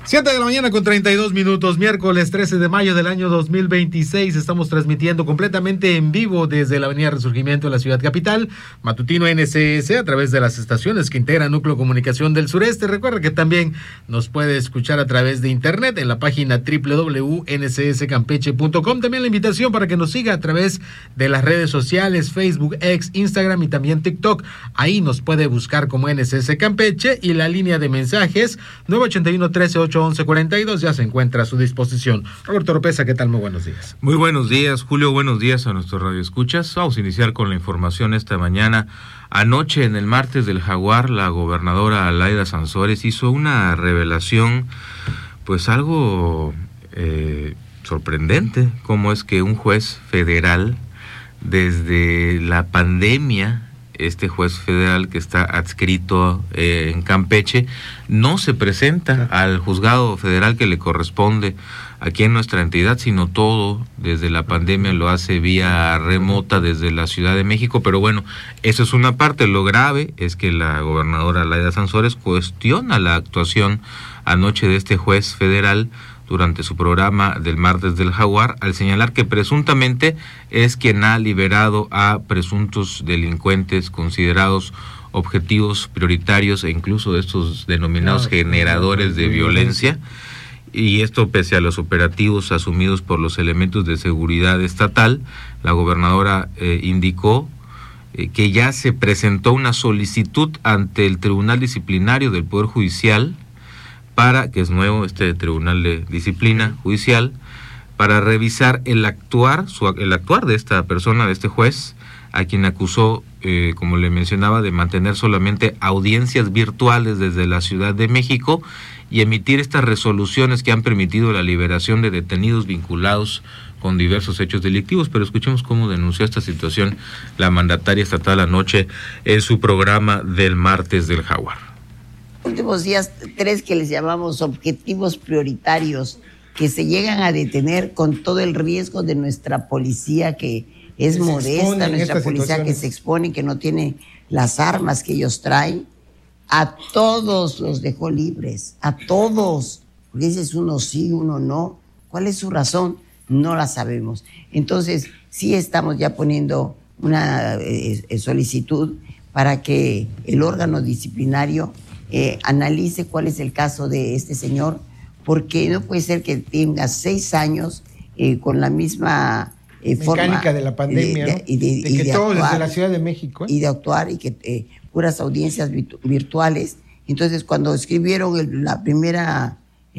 7 de la mañana con 32 minutos, miércoles 13 de mayo del año 2026. Estamos transmitiendo completamente en vivo desde la avenida Resurgimiento en la ciudad capital, matutino NCS, a través de las estaciones que integran Núcleo Comunicación del Sureste. Recuerda que también nos puede escuchar a través de internet en la página www.ncscampeche.com. También la invitación para que nos siga a través de las redes sociales, Facebook, X, Instagram y también TikTok. Ahí nos puede buscar como NCS Campeche, y la línea de mensajes 981-13-811-42 ya se encuentra a su disposición. Roberto Oropesa, ¿qué tal? Muy buenos días. Muy buenos días, Julio. Buenos días a nuestros radioescuchas. Vamos a iniciar con la información esta mañana. Anoche, en el martes del Jaguar, la gobernadora Laida Sansores hizo una revelación, pues algo sorprendente, cómo es que un juez federal, desde la pandemia, este juez federal que está adscrito en Campeche, no se presenta al juzgado federal que le corresponde aquí en nuestra entidad, sino todo desde la pandemia lo hace vía remota desde la Ciudad de México. Pero bueno, eso es una parte. Lo grave es que la gobernadora Laida Sansores cuestiona la actuación anoche de este juez federal durante su programa del martes del Jaguar, al señalar que presuntamente es quien ha liberado a presuntos delincuentes considerados objetivos prioritarios e incluso de estos denominados generadores de violencia, y esto pese a los operativos asumidos por los elementos de seguridad estatal. La gobernadora indicó que ya se presentó una solicitud ante el Tribunal Disciplinario del Poder Judicial, que es nuevo este Tribunal de Disciplina Judicial, para revisar el actuar de esta persona, de este juez, a quien acusó, como le mencionaba, de mantener solamente audiencias virtuales desde la Ciudad de México y emitir estas resoluciones que han permitido la liberación de detenidos vinculados con diversos hechos delictivos. Pero escuchemos cómo denunció esta situación la mandataria estatal anoche en su programa del martes del Jaguar. Últimos días, 3 que les llamamos objetivos prioritarios, que se llegan a detener con todo el riesgo de nuestra policía, que es modesta, nuestra policía que se expone, que no tiene las armas que ellos traen. A todos los dejó libres, a todos. Porque dices, uno sí, uno no. ¿Cuál es su razón? No la sabemos. Entonces, sí estamos ya poniendo una solicitud para que el órgano disciplinario analice cuál es el caso de este señor, porque no puede ser que tenga 6 años con la misma mecánica forma de la pandemia, ¿no? y que todo actuar, desde la Ciudad de México, y de actuar, y que puras audiencias virtuales. Entonces, cuando escribieron la primera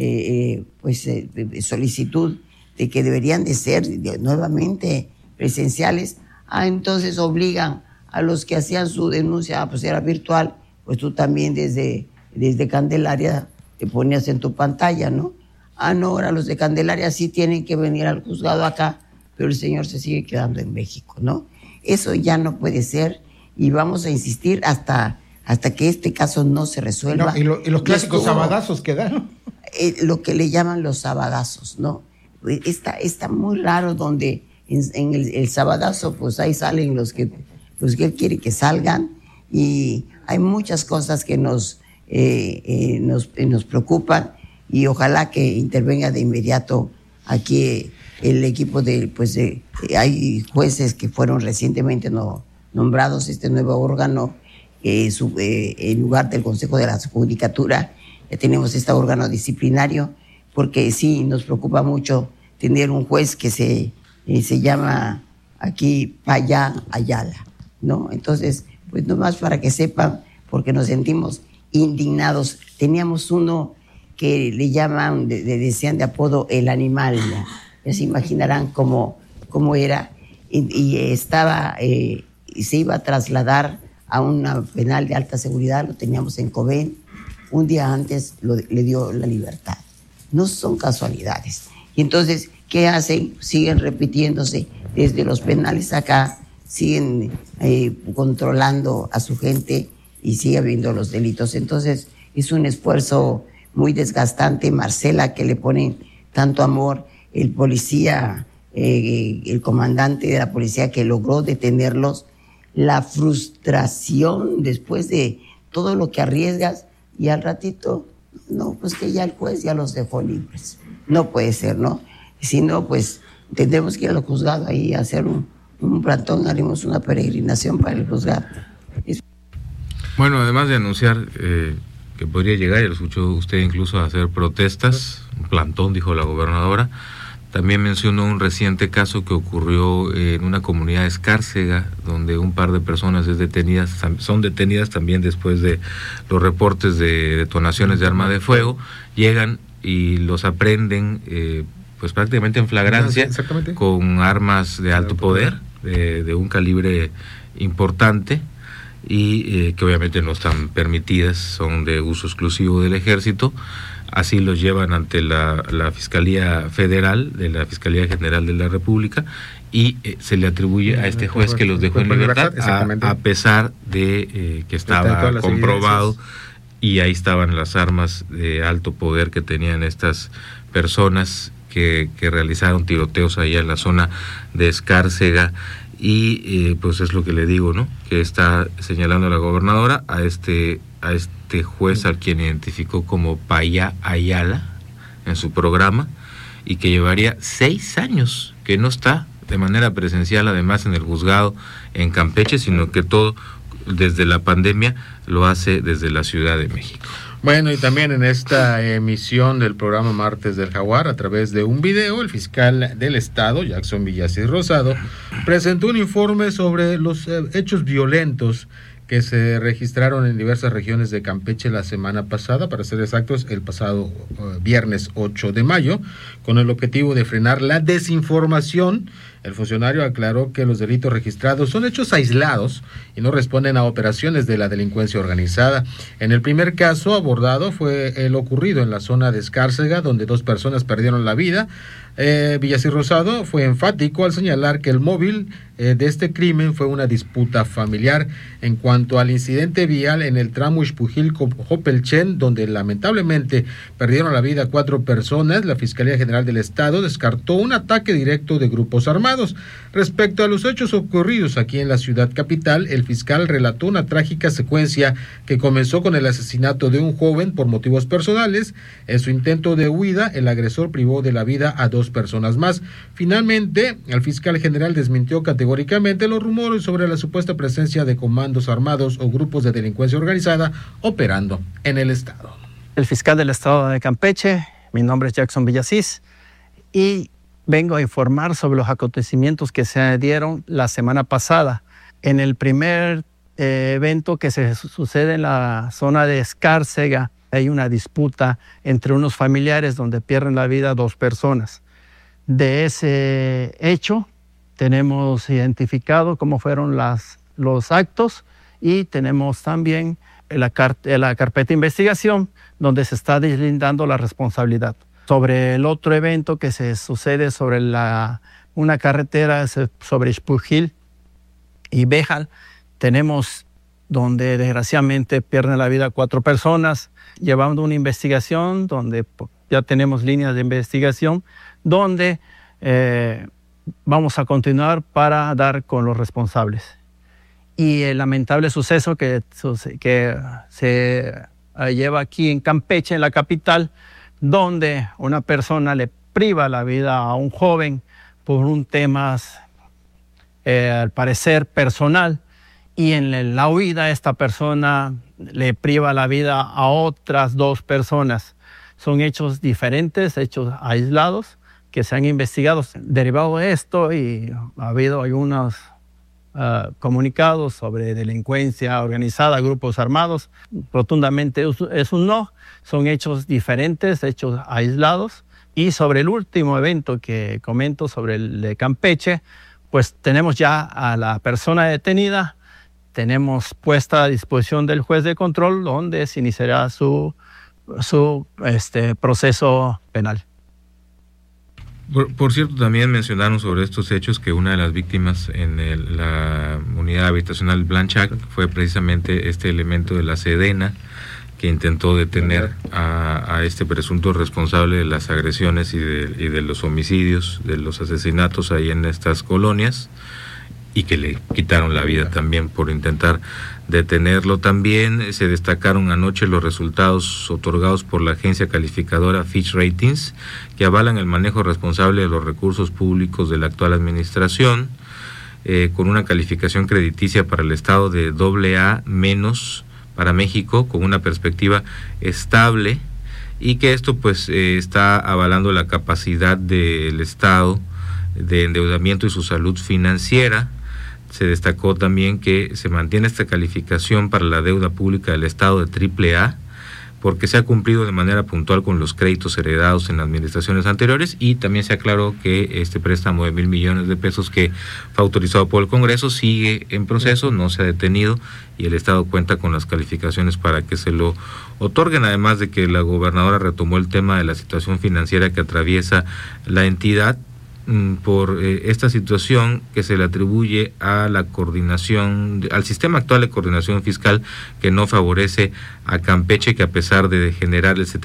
solicitud de que deberían de ser nuevamente presenciales, entonces obligan a los que hacían su denuncia, pues era virtual. Pues tú también desde Candelaria te ponías en tu pantalla, ¿no? No, ahora los de Candelaria sí tienen que venir al juzgado acá, pero el señor se sigue quedando en México, ¿no? Eso ya no puede ser, y vamos a insistir hasta que este caso no se resuelva. No, y los clásicos sabadazos que dan. Lo que le llaman los sabadazos, ¿no? Está muy raro, donde en el sabadazo, pues ahí salen los que él quiere que salgan, y hay muchas cosas que nos preocupan, y ojalá que intervenga de inmediato aquí el equipo hay jueces que fueron recientemente nombrados, este nuevo órgano, en lugar del Consejo de la Judicatura. Ya tenemos este órgano disciplinario, porque sí nos preocupa mucho tener un juez que se llama aquí Payá Ayala, ¿no? Entonces, pues nomás para que sepan, porque nos sentimos indignados. Teníamos uno que le llaman, le decían de apodo el animal, ¿no? Ya se imaginarán cómo era, y estaba, y se iba a trasladar a una penal de alta seguridad, lo teníamos en Cobén. Un día antes le dio la libertad. No son casualidades. Y entonces, ¿qué hacen? Siguen repitiéndose desde los penales acá, siguen controlando a su gente, y sigue habiendo los delitos. Entonces, es un esfuerzo muy desgastante. Marcela, que le ponen tanto amor, el policía, el comandante de la policía que logró detenerlos, la frustración después de todo lo que arriesgas, y al ratito no, pues que ya el juez ya los dejó libres. No puede ser, ¿no? Si no, pues tendremos que ir al juzgado ahí a hacer un plantón, haremos una peregrinación para el juzgado. Bueno, además de anunciar que podría llegar, y lo escuchó usted incluso hacer protestas, un plantón, dijo la gobernadora, también mencionó un reciente caso que ocurrió en una comunidad de Escárcega, donde un par de personas son detenidas también después de los reportes de detonaciones de arma de fuego, llegan y los aprenden pues prácticamente en flagrancia, con armas de alto poder, de un calibre importante, y que obviamente no están permitidas, son de uso exclusivo del ejército. Así los llevan ante la Fiscalía Federal, de la Fiscalía General de la República, y se le atribuye a este juez que los dejó en libertad, a pesar de que estaba comprobado, y ahí estaban las armas de alto poder que tenían estas personas que realizaron tiroteos allá en la zona de Escárcega. Y pues es lo que le digo, ¿no? Que está señalando la gobernadora a este juez, al quien identificó como Payá Ayala en su programa, y que llevaría 6 años que no está de manera presencial, además, en el juzgado en Campeche, sino que todo desde la pandemia lo hace desde la Ciudad de México. Bueno, y también en esta emisión del programa Martes del Jaguar, a través de un video, el fiscal del estado, Jackson Villasís Rosado, presentó un informe sobre los hechos violentos que se registraron en diversas regiones de Campeche la semana pasada, para ser exactos, el pasado viernes 8 de mayo, con el objetivo de frenar la desinformación. El funcionario aclaró que los delitos registrados son hechos aislados y no responden a operaciones de la delincuencia organizada. En el primer caso abordado fue el ocurrido en la zona de Escárcega, donde 2 personas perdieron la vida. Villasís Rosado fue enfático al señalar que el móvil de este crimen fue una disputa familiar. En cuanto al incidente vial en el tramo Ixpujil-Jopelchen, donde lamentablemente perdieron la vida 4 personas, la Fiscalía General del Estado descartó un ataque directo de grupos armados. Respecto a los hechos ocurridos aquí en la ciudad capital, el fiscal relató una trágica secuencia que comenzó con el asesinato de un joven por motivos personales. En su intento de huida, el agresor privó de la vida a 2 personas más. Finalmente, el fiscal general desmintió categóricamente los rumores sobre la supuesta presencia de comandos armados o grupos de delincuencia organizada operando en el estado. El fiscal del estado de Campeche, mi nombre es Jackson Villasís, y vengo a informar sobre los acontecimientos que se dieron la semana pasada. En el primer evento que se sucede en la zona de Escárcega, hay una disputa entre unos familiares donde pierden la vida 2 personas. De ese hecho tenemos identificado cómo fueron los actos, y tenemos también la carpeta de investigación donde se está deslindando la responsabilidad. Sobre el otro evento que se sucede sobre una carretera sobre Ixpujil y Béjal, tenemos donde desgraciadamente pierden la vida 4 personas, llevando una investigación donde ya tenemos líneas de investigación donde vamos a continuar para dar con los responsables. Y el lamentable suceso que se lleva aquí en Campeche, en la capital, donde una persona le priva la vida a un joven por un tema, al parecer, personal, y en la huida esta persona le priva la vida a otras 2 personas. Son hechos diferentes, hechos aislados, que se han investigado. Derivado de esto, y ha habido algunos comunicados sobre delincuencia organizada, grupos armados. Rotundamente es un no, son hechos diferentes, hechos aislados. Y sobre el último evento que comento, sobre el de Campeche, pues tenemos ya a la persona detenida, tenemos puesta a disposición del juez de control, donde se iniciará su proceso penal. Por cierto, también mencionaron sobre estos hechos que una de las víctimas en la unidad habitacional Blanchac fue precisamente este elemento de la Sedena, que intentó detener a este presunto responsable de las agresiones y de los homicidios, de los asesinatos ahí en estas colonias. y que le quitaron la vida también por intentar detenerlo. También se destacaron anoche los resultados otorgados por la agencia calificadora Fitch Ratings, que avalan el manejo responsable de los recursos públicos de la actual administración, con una calificación crediticia para el Estado de AA- para México, con una perspectiva estable, y que esto pues está avalando la capacidad del Estado de endeudamiento y su salud financiera. Se destacó también que se mantiene esta calificación para la deuda pública del Estado de AAA, porque se ha cumplido de manera puntual con los créditos heredados en administraciones anteriores, y también se aclaró que este préstamo de 1,000 millones de pesos que fue autorizado por el Congreso sigue en proceso, no se ha detenido, y el Estado cuenta con las calificaciones para que se lo otorguen, además de que la gobernadora retomó el tema de la situación financiera que atraviesa la entidad por esta situación que se le atribuye a la coordinación, al sistema actual de coordinación fiscal, que no favorece a Campeche, que a pesar de generar el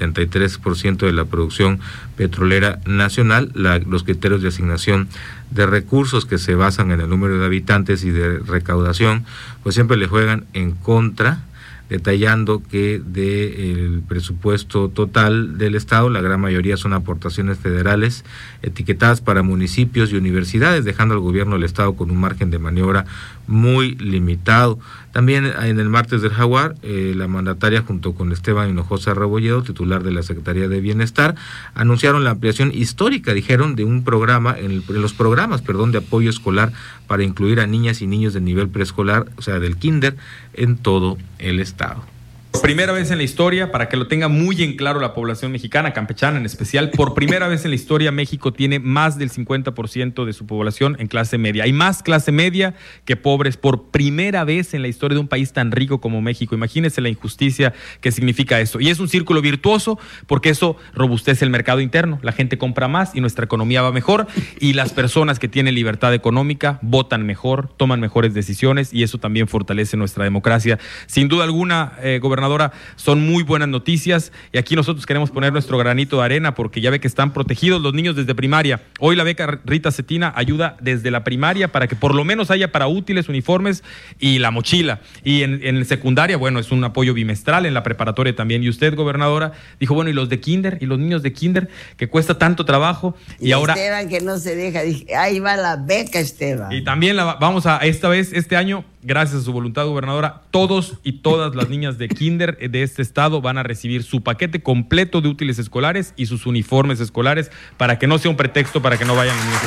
73% de la producción petrolera nacional, los criterios de asignación de recursos, que se basan en el número de habitantes y de recaudación, pues siempre le juegan en contra, detallando que del presupuesto total del Estado, la gran mayoría son aportaciones federales etiquetadas para municipios y universidades, dejando al gobierno del Estado con un margen de maniobra muy limitado. También en el martes del Jaguar, la mandataria junto con Esteban Hinojosa Rebolledo, titular de la Secretaría de Bienestar, anunciaron la ampliación histórica, dijeron, de un programa, en los programas de apoyo escolar para incluir a niñas y niños de nivel preescolar, o sea, del kinder, en todo el Estado. Primera vez en la historia, para que lo tenga muy en claro la población mexicana, campechana en especial, por primera vez en la historia México tiene más del 50% de su población en clase media. Hay más clase media que pobres por primera vez en la historia de un país tan rico como México. Imagínense la injusticia que significa eso. Y es un círculo virtuoso porque eso robustece el mercado interno. La gente compra más y nuestra economía va mejor, y las personas que tienen libertad económica votan mejor, toman mejores decisiones, y eso también fortalece nuestra democracia. Sin duda alguna, gobernadora, son muy buenas noticias, y aquí nosotros queremos poner nuestro granito de arena, porque ya ve que están protegidos los niños desde primaria. Hoy la beca Rita Cetina ayuda desde la primaria para que por lo menos haya para útiles, uniformes y la mochila. Y en secundaria, bueno, es un apoyo bimestral, en la preparatoria también. Y usted, gobernadora, dijo, bueno, y los de kinder, y los niños de kinder, que cuesta tanto trabajo. Y ahora Esteban, que no se deja, dije, ahí va la beca, Esteban. Y también vamos a, este año, gracias a su voluntad, gobernadora, todos y todas las niñas de kinder de este estado van a recibir su paquete completo de útiles escolares y sus uniformes escolares, para que no sea un pretexto para que no vayan los niños.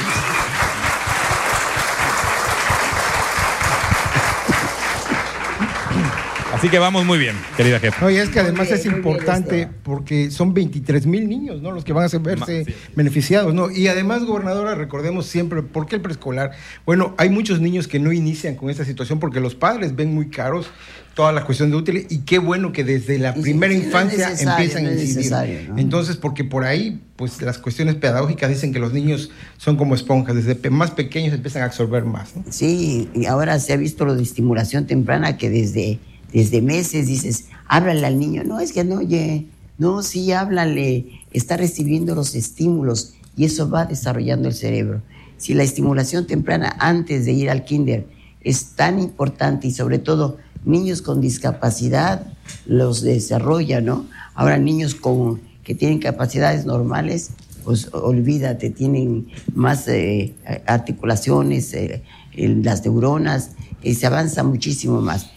Así que vamos muy bien, querida jefa. No, y es que además es importante porque son 23,000 niños, ¿no?, los que van a verse beneficiados, ¿no? Y además, gobernadora, recordemos siempre, ¿por qué el preescolar? Bueno, hay muchos niños que no inician con esta situación porque los padres ven muy caros toda la cuestión de útiles, y qué bueno que desde la primera infancia empiezan a incidir. ¿No? Entonces, porque por ahí, pues las cuestiones pedagógicas dicen que los niños son como esponjas, desde más pequeños empiezan a absorber más, ¿no? Sí, y ahora se ha visto lo de estimulación temprana, que desde meses dices, háblale al niño. No, es que no oye. No, sí, háblale. Está recibiendo los estímulos y eso va desarrollando el cerebro. Si la estimulación temprana antes de ir al kinder es tan importante, y sobre todo niños con discapacidad los desarrolla, ¿no? Ahora niños que tienen capacidades normales, pues olvídate, tienen más articulaciones, las neuronas, se avanza muchísimo más.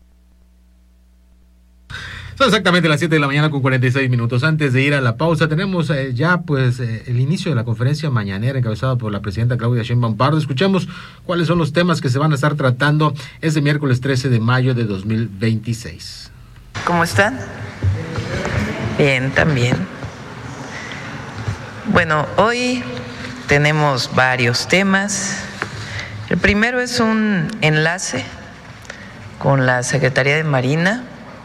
Son exactamente las 7 de la mañana con 46 minutos. Antes de ir a la pausa, tenemos ya el inicio de la conferencia mañanera encabezada por la presidenta Claudia Sheinbaum Pardo. Escuchemos cuáles son los temas que se van a estar tratando este miércoles 13 de mayo de 2026. ¿Cómo están? Bien, también. Bueno, hoy tenemos varios temas. El primero es un enlace con la Secretaría de Marina.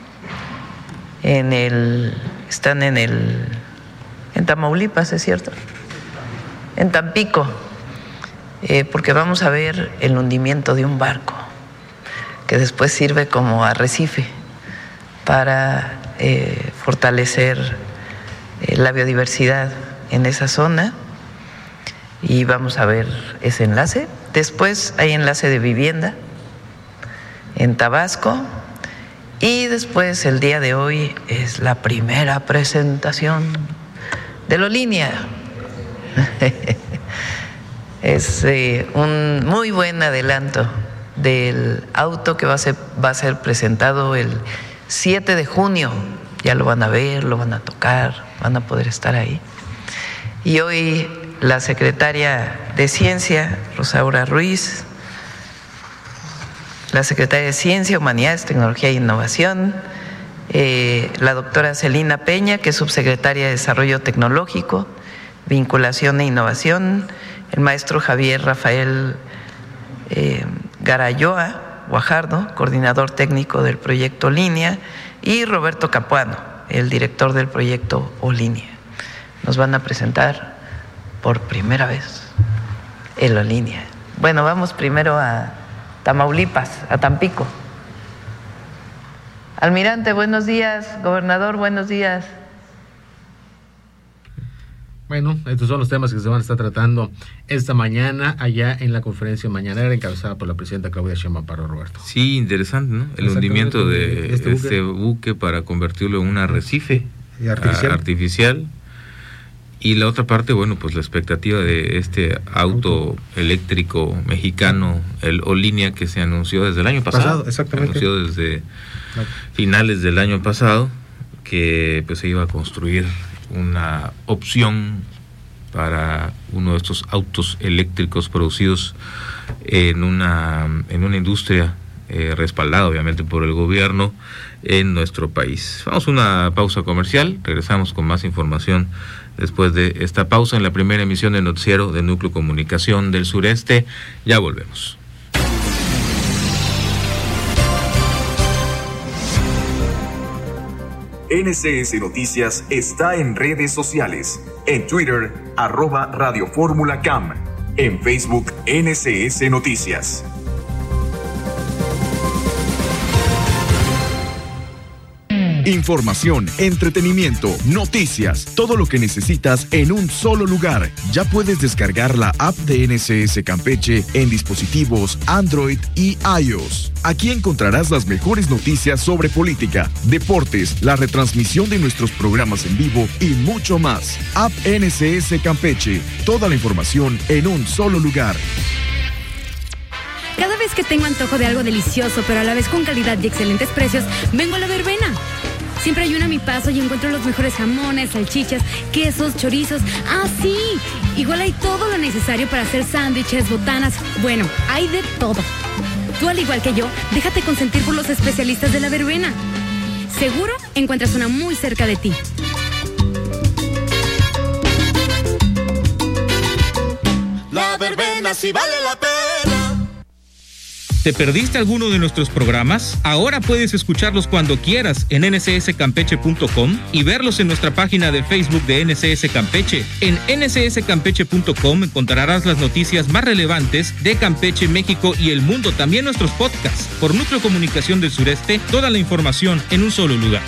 Están en Tamaulipas, ¿es cierto? En Tampico, porque vamos a ver el hundimiento de un barco que después sirve como arrecife para fortalecer la biodiversidad en esa zona, y vamos a ver ese enlace. Después hay enlace de vivienda en Tabasco. Y después, el día de hoy, es la primera presentación de Lolínea. Es un muy buen adelanto del auto que va a ser presentado el 7 de junio. Ya lo van a ver, lo van a tocar, van a poder estar ahí. Y hoy la secretaria de Ciencia, Rosaura Ruiz, la secretaria de Ciencia, Humanidades, Tecnología e Innovación, la doctora Celina Peña, que es subsecretaria de Desarrollo Tecnológico, Vinculación e Innovación, el maestro Javier Rafael Garayoa Guajardo, coordinador técnico del proyecto Línea, y Roberto Capuano, el director del proyecto Olínea. Nos van a presentar por primera vez el Olínea. Bueno, vamos primero a Tamaulipas, a Tampico. Almirante, buenos días. Gobernador, buenos días. Bueno, estos son los temas que se van a estar tratando esta mañana allá en la conferencia mañanera encabezada por la presidenta Claudia Sheinbaum Pardo, Roberto. Sí, interesante, ¿no? El hundimiento de este buque para convertirlo en un arrecife artificial. Y la otra parte, bueno, pues la expectativa de este auto eléctrico mexicano, el Olínea, que se anunció desde el año pasado. Exactamente. Se anunció desde finales del año pasado, que pues se iba a construir una opción para uno de estos autos eléctricos producidos en una industria respaldada obviamente por el gobierno en nuestro país. Vamos a una pausa comercial, regresamos con más información después de esta pausa en la primera emisión del noticiero de Núcleo Comunicación del Sureste. Ya volvemos. NCS Noticias está en redes sociales. En Twitter, @Radio Fórmula CAM. En Facebook, NCS Noticias. Información, entretenimiento, noticias, todo lo que necesitas en un solo lugar. Ya puedes descargar la app de NCS Campeche en dispositivos Android y iOS. Aquí encontrarás las mejores noticias sobre política, deportes, la retransmisión de nuestros programas en vivo y mucho más. App NCS Campeche, toda la información en un solo lugar. Cada vez que tengo antojo de algo delicioso, pero a la vez con calidad y excelentes precios, vengo a La Verbena. Siempre hay una a mi paso y encuentro los mejores jamones, salchichas, quesos, chorizos. ¡Ah, sí! Igual hay todo lo necesario para hacer sándwiches, botanas. Bueno, hay de todo. Tú, al igual que yo, déjate consentir por los especialistas de La Verbena. Seguro encuentras una muy cerca de ti. La Verbena sí vale la pena. ¿Te perdiste alguno de nuestros programas? Ahora puedes escucharlos cuando quieras en ncscampeche.com y verlos en nuestra página de Facebook de NCS Campeche. En ncscampeche.com encontrarás las noticias más relevantes de Campeche, México y el mundo, también nuestros podcasts. Por Núcleo Comunicación del Sureste, toda la información en un solo lugar.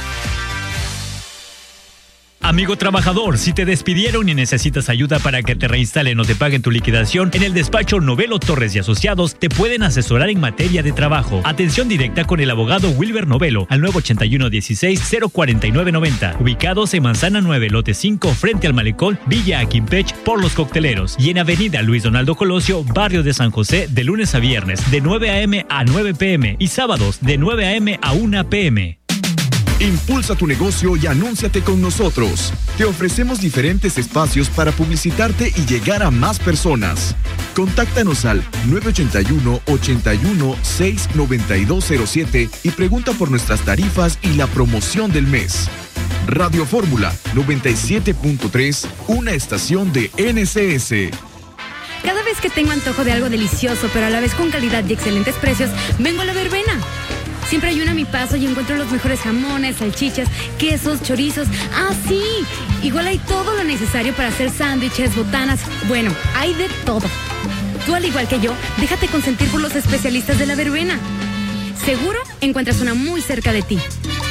Amigo trabajador, si te despidieron y necesitas ayuda para que te reinstalen o te paguen tu liquidación, en el despacho Novelo Torres y Asociados te pueden asesorar en materia de trabajo. Atención directa con el abogado Wilber Novelo al 981-16-04990, ubicados en Manzana 9, lote 5, frente al malecón Villa Aquimpech por Los Cocteleros, y en avenida Luis Donaldo Colosio, barrio de San José, de lunes a viernes, de 9 a.m. a 9 p.m. y sábados de 9 a.m. a 1 p.m. Impulsa tu negocio y anúnciate con nosotros. Te ofrecemos diferentes espacios para publicitarte y llegar a más personas. Contáctanos al 981-81-69207 y pregunta por nuestras tarifas y la promoción del mes. Radio Fórmula 97.3, una estación de NCS. Cada vez que tengo antojo de algo delicioso, pero a la vez con calidad y excelentes precios, vengo a La Verbena. Siempre hay una a mi paso y encuentro los mejores jamones, salchichas, quesos, chorizos. ¡Ah, sí! Igual hay todo lo necesario para hacer sándwiches, botanas. Bueno, hay de todo. Tú, al igual que yo, déjate consentir por los especialistas de La Verbena. Seguro encuentras una muy cerca de ti.